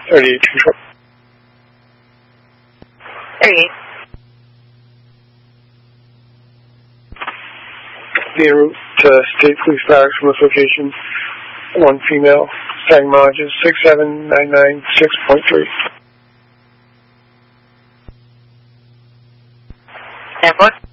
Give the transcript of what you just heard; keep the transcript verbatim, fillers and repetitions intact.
thirty-eight control. thirty-eight. En route to State Police Barracks from this location. One female. Sang mileages six seven nine nine six point three. ten four.